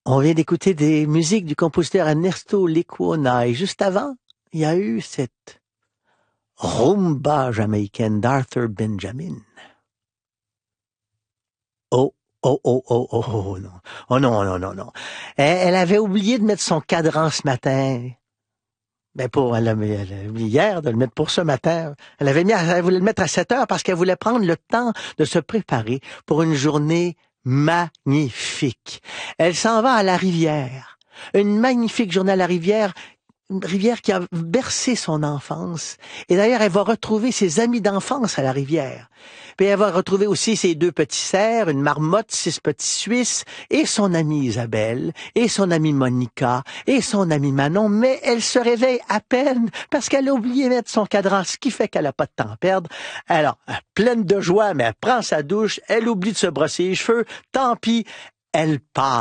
On vient d'écouter des musiques du compositeur Ernesto Lecuona et juste avant, il y a eu cette rumba jamaïcaine d'Arthur Benjamin. Oh, oh, oh, oh, oh, oh, non. Oh non, non, non, non. Elle avait oublié de mettre son cadran ce matin. Ben elle a oublié hier de le mettre pour ce matin. Elle voulait le mettre à 7 heures parce qu'elle voulait prendre le temps de se préparer pour une journée magnifique. Elle s'en va à la rivière. Une magnifique journée à la rivière. Une rivière qui a bercé son enfance. Et d'ailleurs, elle va retrouver ses amis d'enfance à la rivière. Puis elle va retrouver aussi ses 2 petits cerfs, une marmotte, 6 petits Suisses, et son amie Isabelle, et son amie Monica, et son amie Manon. Mais elle se réveille à peine parce qu'elle a oublié de mettre son cadran, ce qui fait qu'elle n'a pas de temps à perdre. Alors, pleine de joie, mais elle prend sa douche, elle oublie de se brosser les cheveux. Tant pis, elle part.